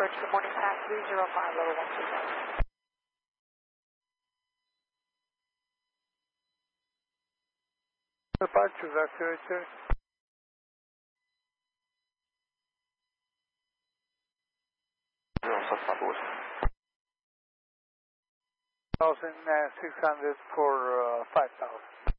approach, good morning, pass 305, level 125. Departure, evacuator. 1,600 for 5,000.